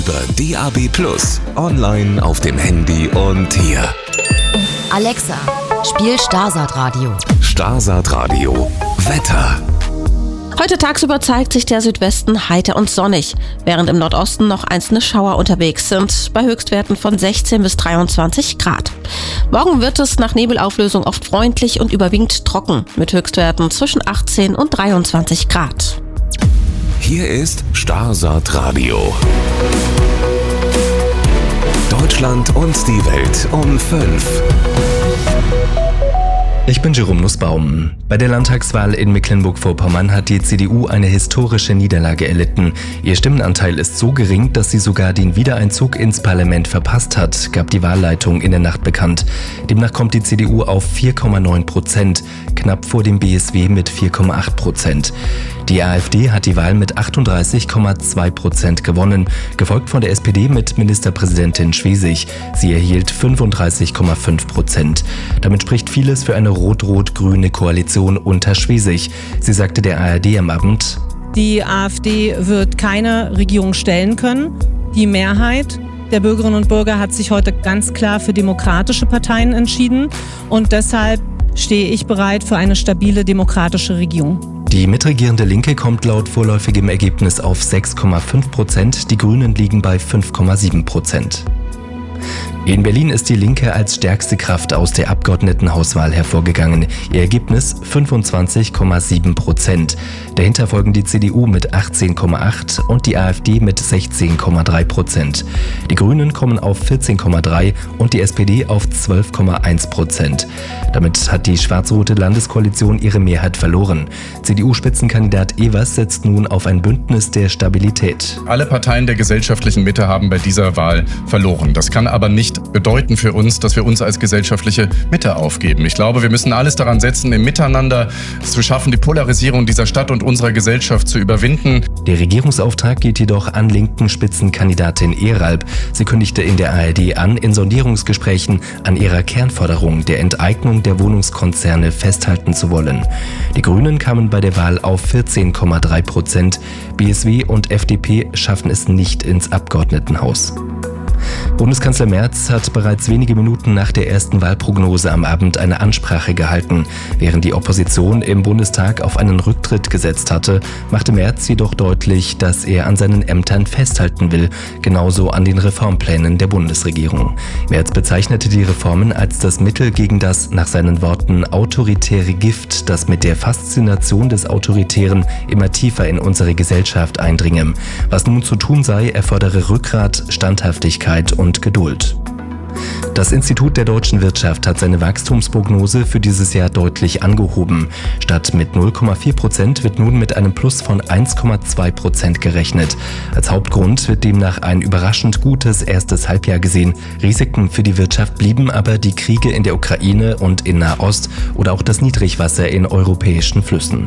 Über DAB+, online auf dem Handy und hier. Alexa, spiel Starsat Radio. Starsat Radio. Wetter. Heute tagsüber zeigt sich der Südwesten heiter und sonnig, während im Nordosten noch einzelne Schauer unterwegs sind, bei Höchstwerten von 16 bis 23 Grad. Morgen wird es nach Nebelauflösung oft freundlich und überwiegend trocken, mit Höchstwerten zwischen 18 und 23 Grad. Hier ist Starsat Radio. Deutschland und die Welt um 5. Ich bin Jerome Nussbaum. Bei der Landtagswahl in Mecklenburg-Vorpommern hat die CDU eine historische Niederlage erlitten. Ihr Stimmenanteil ist so gering, dass sie sogar den Wiedereinzug ins Parlament verpasst hat, gab die Wahlleitung in der Nacht bekannt. Demnach kommt die CDU auf 4,9%, knapp vor dem BSW mit 4,8%. Die AfD hat die Wahl mit 38,2% gewonnen, gefolgt von der SPD mit Ministerpräsidentin Schwesig. Sie erhielt 35,5%. Damit spricht vieles für eine rot-rot-grüne Koalition unter Schwesig. Sie sagte der ARD am Abend: Die AfD wird keine Regierung stellen können. Die Mehrheit der Bürgerinnen und Bürger hat sich heute ganz klar für demokratische Parteien entschieden. Und deshalb stehe ich bereit für eine stabile demokratische Regierung. Die mitregierende Linke kommt laut vorläufigem Ergebnis auf 6,5%, die Grünen liegen bei 5,7%. In Berlin ist die Linke als stärkste Kraft aus der Abgeordnetenhauswahl hervorgegangen. Ihr Ergebnis 25,7%. Dahinter folgen die CDU mit 18,8% und die AfD mit 16,3%. Die Grünen kommen auf 14,3% und die SPD auf 12,1%. Damit hat die schwarz-rote Landeskoalition ihre Mehrheit verloren. CDU-Spitzenkandidat Evers setzt nun auf ein Bündnis der Stabilität. Alle Parteien der gesellschaftlichen Mitte haben bei dieser Wahl verloren. Das kann aber nicht bedeuten für uns, dass wir uns als gesellschaftliche Mitte aufgeben. Ich glaube, wir müssen alles daran setzen, im Miteinander zu schaffen, die Polarisierung dieser Stadt und unserer Gesellschaft zu überwinden. Der Regierungsauftrag geht jedoch an linken Spitzenkandidatin Ehralp. Sie kündigte in der ARD an, in Sondierungsgesprächen an ihrer Kernforderung der Enteignung der Wohnungskonzerne festhalten zu wollen. Die Grünen kamen bei der Wahl auf 14,3%. BSW und FDP schaffen es nicht ins Abgeordnetenhaus. Bundeskanzler Merz hat bereits wenige Minuten nach der ersten Wahlprognose am Abend eine Ansprache gehalten. Während die Opposition im Bundestag auf einen Rücktritt gesetzt hatte, machte Merz jedoch deutlich, dass er an seinen Ämtern festhalten will, genauso an den Reformplänen der Bundesregierung. Merz bezeichnete die Reformen als das Mittel gegen das, nach seinen Worten, autoritäre Gift, das mit der Faszination des Autoritären immer tiefer in unsere Gesellschaft eindringe. Was nun zu tun sei, erfordere Rückgrat, Standhaftigkeit und Geduld. Das Institut der deutschen Wirtschaft hat seine Wachstumsprognose für dieses Jahr deutlich angehoben. Statt mit 0,4% wird nun mit einem Plus von 1,2% gerechnet. Als Hauptgrund wird demnach ein überraschend gutes erstes Halbjahr gesehen. Risiken für die Wirtschaft blieben aber die Kriege in der Ukraine und in Nahost oder auch das Niedrigwasser in europäischen Flüssen.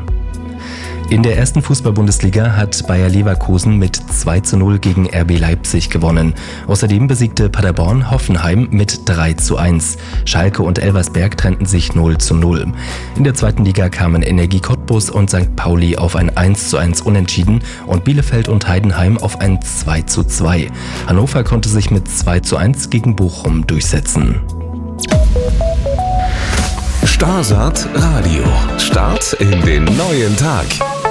In der ersten Fußball-Bundesliga hat Bayer Leverkusen mit 2:0 gegen RB Leipzig gewonnen. Außerdem besiegte Paderborn Hoffenheim mit 3:1. Schalke und Elversberg trennten sich 0:0. In der zweiten Liga kamen Energie Cottbus und St. Pauli auf ein 1:1 Unentschieden und Bielefeld und Heidenheim auf ein 2:2. Hannover konnte sich mit 2:1 gegen Bochum durchsetzen. Starsat Radio. Start in den neuen Tag.